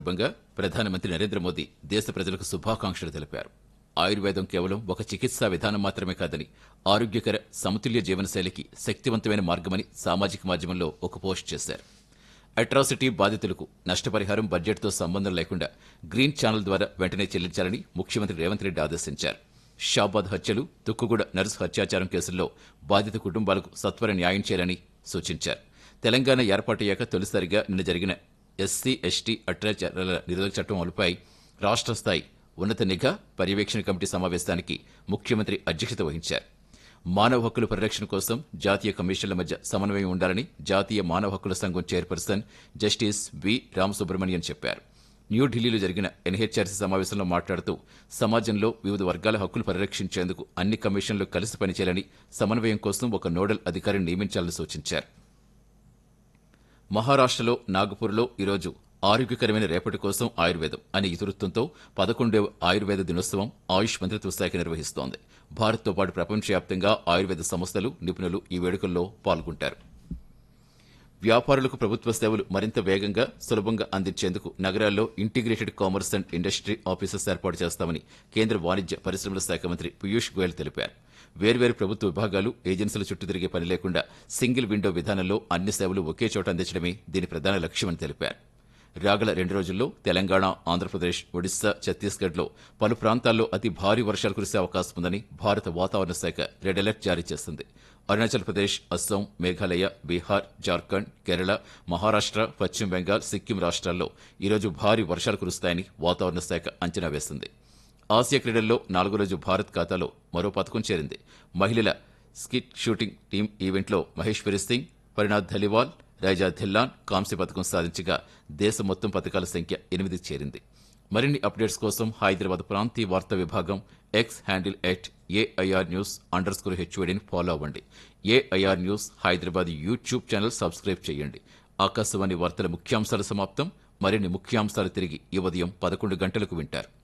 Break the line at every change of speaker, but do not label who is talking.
సందర్భంగా ప్రధానమంత్రి నరేంద్ర మోదీ దేశ ప్రజలకు శుభాకాంక్షలు తెలిపారు. ఆయుర్వేదం కేవలం ఒక చికిత్సా విధానం మాత్రమే కాదని ఆరోగ్యకర సమతుల్య జీవనశైలికి శక్తివంతమైన మార్గమని సామాజిక మాధ్యమంలో ఒక పోస్ట్ చేశారు. అట్రాసిటీ బాధితులకు నష్టపరిహారం బడ్జెట్తో సంబంధం లేకుండా గ్రీన్ ఛానల్ ద్వారా వెంటనే చెల్లించాలని ముఖ్యమంత్రి రేవంత్ రెడ్డి ఆదేశించారు. షాబాద్ హత్యలు, తుక్కుగూడ నర్సు హత్యాచారం కేసుల్లో బాధిత కుటుంబాలకు సత్వర న్యాయం చేయాలని సూచించారు. తెలంగాణ ఏర్పాటయ్యాక తొలిసారిగా నిన్న జరిగిన ఎస్సీ ఎస్టీ అత్యాచారాల నిరోధక చట్టం అమలుపై రాష్ట్ర స్థాయి ఉన్నత నిఘా పర్యవేక్షణ కమిటీ సమావేశానికి ముఖ్యమంత్రి అధ్యక్షత వహించారు. మానవ హక్కుల పరిరక్షణ కోసం జాతీయ కమిషన్ల మధ్య సమన్వయం ఉండాలని జాతీయ మానవ హక్కుల సంఘం చైర్పర్సన్ జస్టిస్ వి రామసుబ్రహ్మణ్యన్ చెప్పారు. న్యూఢిల్లీలో జరిగిన ఎన్హెచ్ఆర్సీ సమావేశంలో మాట్లాడుతూ సమాజంలో వివిధ వర్గాల హక్కులు పరిరక్షించేందుకు అన్ని కమిషన్లు కలిసి పనిచేయాలని, సమన్వయం కోసం ఒక నోడల్ అధికారిని నియమించాలని సూచించారు. మహారాష్టలో నాగపూర్లో ఈరోజు ఆరోగ్యకరమైన రేపటి కోసం ఆయుర్వేదం అనే ఇతివృత్తంతో 11వ ఆయుర్వేద దినోత్సవం ఆయుష్ మంత్రిత్వ శాఖ నిర్వహిస్తోంది. భారత్తో పాటు ప్రపంచవ్యాప్తంగా ఆయుర్వేద సంస్థలు, నిపుణులు ఈ వేడుకల్లో పాల్గొంటారు. వ్యాపారులకు ప్రభుత్వ సేవలు మరింత వేగంగా, సులభంగా అందించేందుకు నగరాల్లో integrated commerce and industry offices ఏర్పాటు చేస్తామని కేంద్ర వాణిజ్య పరిశ్రమల శాఖ మంత్రి పీయూష్ గోయల్ తెలిపారు. వేర్వేరు ప్రభుత్వ విభాగాలు, ఏజెన్సీల చుట్టూ తిరిగే పని లేకుండా సింగిల్ విండో విధానంలో అన్ని సేవలు ఒకే చోట అందించడమే దీని ప్రధాన లక్ష్యమని తెలిపారు. రాగల 2 రోజుల్లో తెలంగాణ, ఆంధ్రప్రదేశ్, ఒడిశా, ఛత్తీస్గఢ్లో పలు ప్రాంతాల్లో అతి భారీ వర్షాలు కురిసే అవకాశం ఉందని భారత వాతావరణ శాఖ రెడ్ అలర్ట్ జారీ చేసింది. అరుణాచల్ ప్రదేశ్, అస్సాం, మేఘాలయ, బీహార్, జార్ఖండ్, కేరళ, మహారాష్ట్ర, పశ్చిమ బెంగాల్, సిక్కిం రాష్ట్రాల్లో ఈరోజు భారీ వర్షాలు కురుస్తాయని వాతావరణ శాఖ అంచనా వేసింది. ఆసియా క్రీడల్లో 4వ రోజు భారత్ ఖాతాలో మరో పతకం చేరింది. మహిళల స్కిట్ షూటింగ్ టీం ఈవెంట్లో మహేశ్వరి సింగ్, పరిణాథ్ ధలివాల్, రైజా ధిల్లాన్ కాంస్య పతకం సాధించగా దేశం మొత్తం పతకాల సంఖ్య 8కి చేరింది. మరిన్ని అప్డేట్స్ కోసం హైదరాబాద్ ప్రాంతీయ వార్తా విభాగం ఎక్స్ హ్యాండిల్ @AIRnews_HODని ఫాలో అవ్వండి. AIR news Hyderabad YouTube channel subscribe చేయండి. ఆకాశవాణి వార్తల ముఖ్యాంశాలు సమాప్తం. మరిన్ని ముఖ్యాంశాలు తిరిగి ఈ ఉదయం 11 గంటలకు వింటారు.